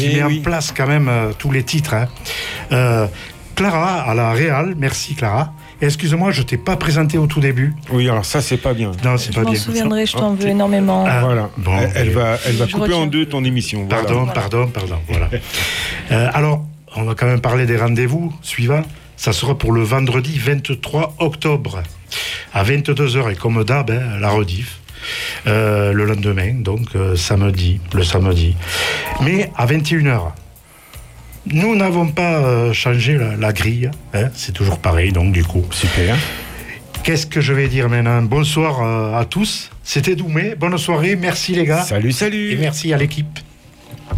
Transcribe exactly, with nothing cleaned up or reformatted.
qui Et met oui. en place quand même euh, tous les titres. Hein. Euh, Clara à la Réal, merci Clara. Et excuse-moi, je t'ai pas présenté au tout début. Oui, alors ça, c'est pas bien. Non, c'est Je pas m'en bien. souviendrai, je t'en Ok. veux énormément. Ah, Voilà. bon, elle, elle mais- va, elle va Je couper en retiens. deux ton émission. Voilà. Pardon, pardon, pardon. Voilà. Euh, alors, on va quand même parler des rendez-vous suivants. Ça sera pour le vendredi vingt-trois octobre à vingt-deux heures et comme d'hab, hein, la rediff. Euh, le lendemain, donc euh, samedi, le samedi. Mais à vingt et une heures. Nous n'avons pas euh, changé la, la grille, hein, c'est toujours pareil, donc du coup. Super. Qu'est-ce que je vais dire maintenant? Bonsoir euh, à tous, c'était Doumé, bonne soirée, merci les gars. Salut, salut. Et merci à l'équipe.